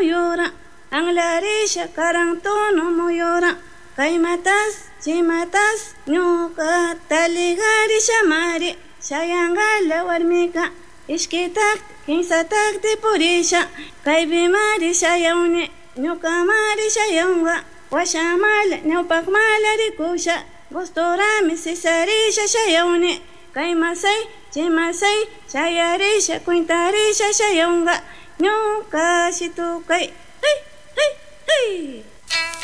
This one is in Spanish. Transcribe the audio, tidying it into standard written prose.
muyura anglarisha karantono muyura kaymatas chimatas ñuka taligarisha mari shayangala warmika ishkitak kinsatak purisha kaypi mari shayawni ñuka mari shayawga washamal ñawpak malarikusha gusturami sisarisha shayawni kaymasay chimasay shayarisha cuentarisha shayawga ñuka shitukay hey hey hey